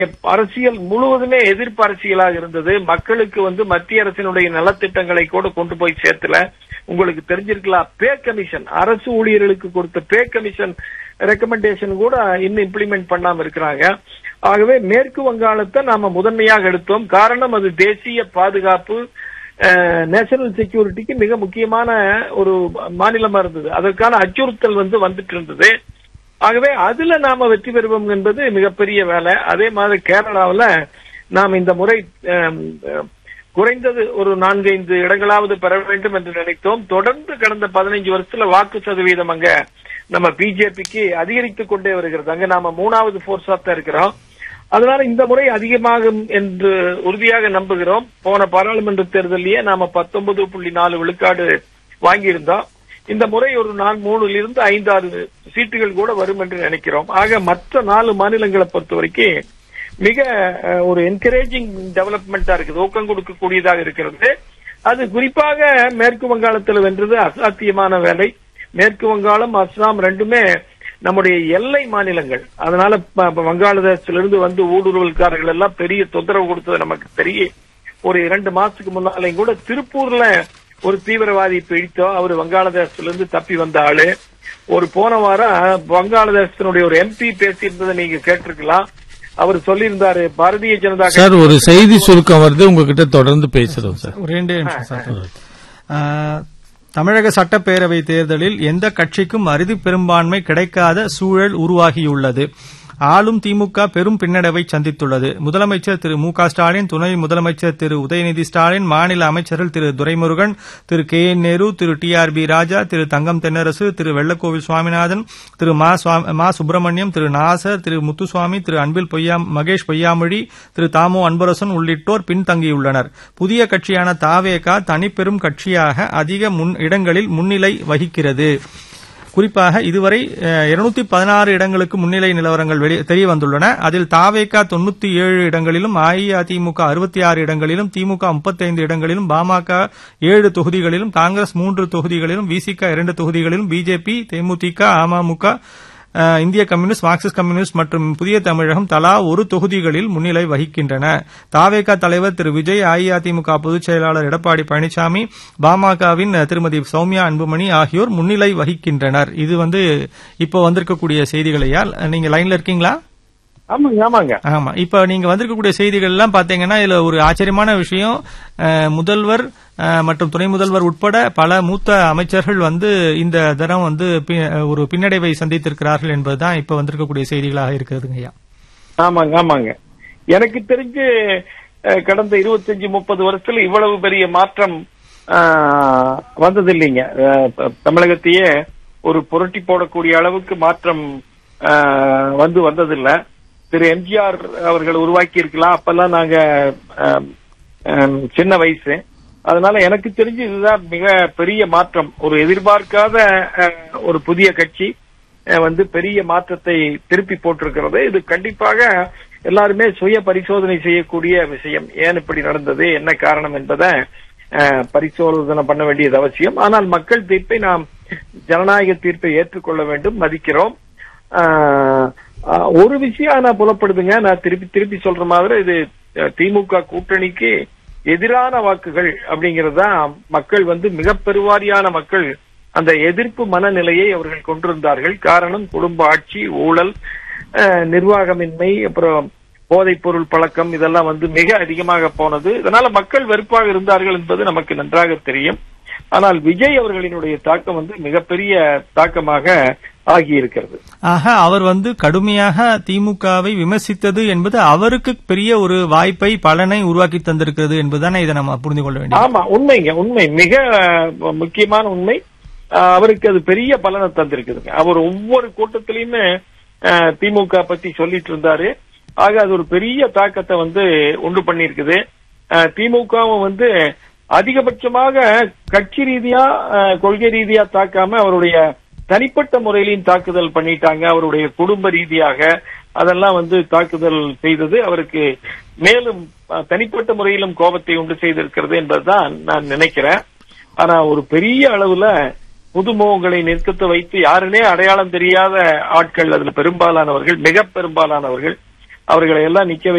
அரசியல் முழுவதுமே எதிர்ப்பு அரசியலாக இருந்தது. மக்களுக்கு மத்திய அரசினுடைய நலத்திட்டங்களை கூட கொண்டு போய் சேர்த்துல. உங்களுக்கு தெரிஞ்சிருக்கலாம், பே கமிஷன், அரசு ஊழியர்களுக்கு கொடுத்த பே கமிஷன் ரெக்கமெண்டேஷன் கூட இன்னும் இம்ப்ளிமெண்ட் பண்ணாம இருக்கிறாங்க. ஆகவே மேற்கு வங்காளத்தை நாம முதன்மையாக எடுத்தோம். காரணம், அது தேசிய பாதுகாப்பு, நேஷனல் செக்யூரிட்டிக்கு மிக முக்கியமான ஒரு மாநிலமா இருந்தது. அதற்கான அச்சுறுத்தல் வந்துட்டு இருந்தது. ஆகவே அதுல நாம வெற்றி பெறுவோம் என்பது மிகப்பெரிய வேலை. அதே மாதிரி கேரளாவில் நாம் இந்த முறை குறைந்தது ஒரு 4-5 இடங்களாவது பெற வேண்டும் என்று நினைத்தோம். தொடர்ந்து கடந்த 15 வருஷத்துல வாக்கு சதவீதம் அங்க நம்ம பிஜேபிக்கு அதிகரித்துக் கொண்டே வருகிறது. அங்க நாம 3வது போர்ஸா தான் இருக்கிறோம். அதனால இந்த முறை அதிகமாகும் என்று உறுதியாக நம்புகிறோம். போன பாராளுமன்ற தேர்தலிலேயே நாம 19.4 விழுக்காடு வாங்கியிருந்தோம். இந்த முறை ஒரு 3 to 5-6 சீட்டுகள் கூட வரும் என்று நினைக்கிறோம். ஆக மற்ற 4 மாநிலங்களை பொறுத்த வரைக்கும் மிக ஒரு என்கரேஜிங் டெவலப்மெண்டா இருக்குது, ஊக்கம் கொடுக்கக்கூடியதாக இருக்கிறது. அது குறிப்பாக மேற்கு வங்காளத்தில் வென்றது அசாத்தியமான வேலை. மேற்கு வங்காளம், அஸ்ஸாம் ரெண்டுமே நம்முடைய எல்லை மாநிலங்கள். அதனால வங்காளதேசத்திலிருந்து ஊடுருவல்காரர்கள் எல்லாம் பெரிய தொந்தரவு கொடுத்தது நமக்கு தெரியும். ஒரு 2 மாசத்துக்கு முன்னாலையும் கூட திருப்பூர்ல ஒரு தீவிரவாதி பிடித்தோம். அவர் வங்காளதேசத்திலிருந்து தப்பி வந்த ஆளு. ஒரு போன வாரம் வங்காளதேசத்தினுடைய ஒரு எம்பி பேசியிருந்ததை நீங்க கேட்டிருக்கலாம். அவர் சொல்லியிருந்தாரு, பாரதிய ஜனதா சார் ஒரு செய்தி சுருக்கம் வருது, உங்ககிட்ட தொடர்ந்து பேசுறோம் சார். ஒரு 2 நிமிஷம் சார். தமிழக சட்டப்பேரவை தேர்தலில் எந்த கட்சிக்கும் அறுதி பெரும்பான்மை கிடைக்காத சூழல் உருவாகியுள்ளது. ஆளும் திமுக பெரும் பின்னடைவை சந்தித்துள்ளது. முதலமைச்சர் திரு மு.க. ஸ்டாலின், துணை முதலமைச்சர் திரு உதயநிதி ஸ்டாலின், மாநில அமைச்சர்கள் திரு துரைமுருகன், திரு கே.என். நேரு, திரு டி.ஆர்.பி. ராஜா, திரு தங்கம் தென்னரசு, திரு வெள்ளக்கோவில் சுவாமிநாதன், திரு மா சுப்பிரமணியம், திரு நாசர், திரு முத்துசுவாமி, திரு அன்பில் மகேஷ் பொய்யாமொழி, திரு தாமோ அன்பரசன் உள்ளிட்டோர் பின்தங்கியுள்ளனர். புதிய கட்சியான தாவேகா தனிப்பெரும் கட்சியாக அதிக இடங்களில் முன்னிலை வகிக்கிறது. குறிப்பாக இதுவரை 216 இடங்களுக்கு முன்னிலை நிலவரங்கள் தெரிய வந்துள்ளன. அதில் தாவேகா 97 இடங்களிலும், அஇஅதிமுக 66 இடங்களிலும், திமுக 35 இடங்களிலும், பாமக 7 தொகுதிகளிலும், காங்கிரஸ் 3 தொகுதிகளிலும், விசிக 2 தொகுதிகளிலும், பிஜேபி, தேமுதிக, அமமுக, இந்திய கம்யூனிஸ்ட், மார்க்சிஸ்ட் கம்யூனிஸ்ட் மற்றும் புதிய தமிழகம் தலா 1 தொகுதிகளில் முன்னிலை வகிக்கின்றன. தாவேகா தலைவர் திரு விஜய், அஇஅதிமுக பொதுச் செயலாளர் எடப்பாடி பழனிசாமி, பாமகவின் திருமதி சௌமியா அன்புமணி ஆகியோர் முன்னிலை வகிக்கின்றனர். இது இப்போ வந்திருக்கக்கூடிய செய்திகளையா? நீங்க லைன்ல இருக்கீங்களா? ஆமா. இப்ப நீங்க வந்திருக்கக்கூடிய செய்திகள் எல்லாம் பாத்தீங்கன்னா இதுல ஒரு ஆச்சரியமான விஷயம், முதல்வர் மற்றும் துணை முதல்வர் உட்பட பல மூத்த அமைச்சர்கள் இந்த தரம் ஒரு பின்னடைவை சந்தித்திருக்கிறார்கள் என்பதுதான் இப்ப வந்திருக்கக்கூடிய செய்திகளாக இருக்கிறதுங்க ஐயா. ஆமாங்க. எனக்கு தெரிஞ்சு கடந்த 25-30 வருஷத்துல இவ்வளவு பெரிய மாற்றம் வந்ததில்லைங்க. தமிழகத்தையே ஒரு புரட்டி போடக்கூடிய அளவுக்கு மாற்றம் வந்ததில்லை. திரு எம்ஜிஆர் அவர்கள் உருவாக்கி இருக்கலாம். அப்பெல்லாம் நாங்க சின்ன வயசு. அதனால எனக்கு தெரிஞ்சு இதுதான் மிக பெரிய மாற்றம். ஒரு எதிர்பார்க்காத ஒரு புதிய கட்சி பெரிய மாற்றத்தை திருப்பி போட்டிருக்கிறது. இது கண்டிப்பாக எல்லாருமே சுய பரிசோதனை செய்யக்கூடிய விஷயம். ஏன் இப்படி நடந்தது, என்ன காரணம் என்பதை பரிசோதனை பண்ண வேண்டியது அவசியம். ஆனால் மக்கள் தீர்ப்பை நாம் ஜனநாயக தீர்ப்பை ஏற்றுக்கொள்ள வேண்டும், மதிக்கிறோம். ஒரு விஷயம் நான் புலப்படுதுங்க, நான் திருப்பி சொல்ற மாதிரி, இது திமுக கூட்டணிக்கு எதிரான வாக்குகள் அப்படிங்கறதுதான். மக்கள் மிக பெருவாரியான மக்கள் அந்த எதிர்ப்பு மனநிலையை அவர்கள் கொண்டிருந்தார்கள். காரணம், குடும்ப ஆட்சி, ஊழல், நிர்வாகமின்மை, அப்புறம் போதைப் பொருள் பழக்கம், இதெல்லாம் மிக அதிகமாக போனது. இதனால மக்கள் வெறுப்பாக இருந்தார்கள் என்பது நமக்கு நன்றாக தெரியும். ஆனால் விஜய் அவர்களினுடைய தாக்கம் மிகப்பெரிய தாக்கமாக ஆகியிருக்கிறது. ஆக அவர் கடுமையாக திமுகவை விமர்சித்தது என்பது அவருக்கு பெரிய ஒரு வாய்ப்பை, பலனை உருவாக்கி தந்திருக்கிறது என்பதுதானே இதை நம்ம புரிந்து கொள்ள வேண்டும். ஆமா, உண்மை, மிக முக்கியமான உண்மை. அவருக்கு அது பெரிய பலனை தந்திருக்குதுங்க. அவர் ஒவ்வொரு கூட்டத்திலயுமே திமுக பத்தி சொல்லிட்டு இருந்தாரு. ஆக அது ஒரு பெரிய தாக்கத்தை உண்டு பண்ணிருக்குது. திமுகவும் அதிகபட்சமாக கட்சி ரீதியா, கொள்கை ரீதியா தாக்காம அவருடைய தனிப்பட்ட முறையிலையும் தாக்குதல் பண்ணிட்டாங்க. அவருடைய குடும்ப ரீதியாக அதெல்லாம் தாக்குதல் செய்தது அவருக்கு மேலும் தனிப்பட்ட முறையிலும் கோபத்தை உண்டு செய்திருக்கிறது என்பதுதான் நான் நினைக்கிறேன். ஆனா ஒரு பெரிய அளவுல புதுமுகங்களை நிற்கத்து வைத்து யாருனே அடையாளம் தெரியாத ஆட்கள், அதுல பெரும்பாலானவர்கள், மிக பெரும்பாலானவர்கள் அவர்களை எல்லாம் நிக்க